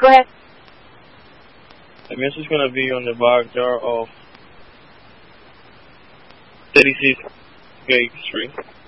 ahead. The message is going to be on the back jar of 36 Gate Street.